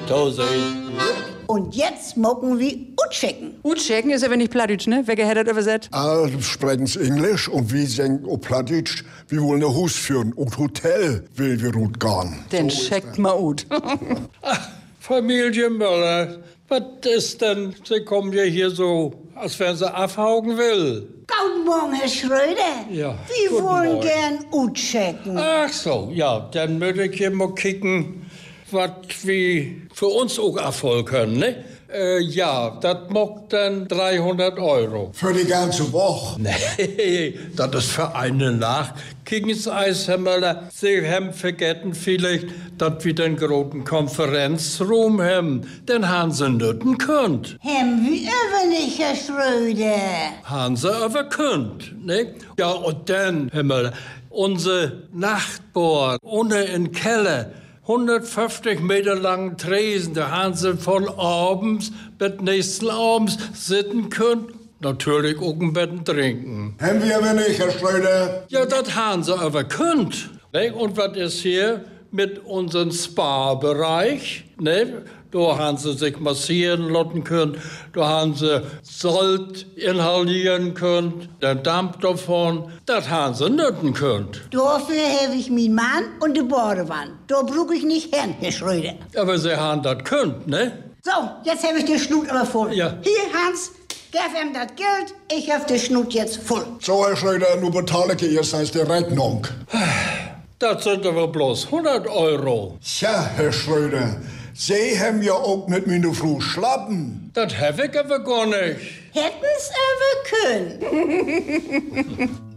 da seid. Und jetzt mucken wir utchecken. Utchecken ist ja wenn nicht Plattdeutsch, ne? Wer hat das übersetzt? Sprechen Sie Englisch und wir sagen auf Plattdeutsch, wir wollen ein Haus führen und Hotel will wir gut gehen. Den checkt mal ut. Familie Möller, was ist denn? Sie kommen ja hier so, als wenn sie abhaugen will. Guten Morgen, Herr Schröder. Ja, Wir guten wollen Morgen. gern utchecken. Ach so, ja, dann würde ich hier mal kicken, was wir für uns auch abholen können, ne? Ja, das macht dann 300 Euro. Für die ganze Woche. Nee, das ist für eine Nacht. Kingseis, Herr Möller, Sie haben vergessen vielleicht, dass wir den großen Konferenzraum haben, den haben Sie nütten könnt. Haben wir aber nicht, Herr Schröder. Haben Sie aber könnt, ne? Ja, und dann, Herr Möller, unser Nachtbohr unten im Keller, 150 Meter langen Tresen, da haben Sie von abends bis nächsten Abends sitzen können. Natürlich auch ein Bett trinken. Haben wir aber nicht, Herr Schröder. Ja, das haben Sie aber könnt. Ne? Und was ist hier mit unserem Spa-Bereich? Ne? Da haben Sie sich massieren lassen können, da haben Sie Salt inhalieren können, den Dampf davon, das haben Sie nützen können. Dafür habe ich meinen Mann und die Badewanne. Da brauche ich nicht hin, Herr Schröder. Aber Sie haben das könnt, ne? So, jetzt habe ich den Schnut aber voll. Ja. Hier, Hans, gib ihm das Geld. Ich habe den Schnut jetzt voll. So, Herr Schröder, nun bezahle ich erst als die Rechnung. Das sind aber bloß 100 Euro. Tja, Herr Schröder, Sie haben ja auch mit meiner Frau schlappen. Das habe ich aber gar nicht. Hätten's aber können.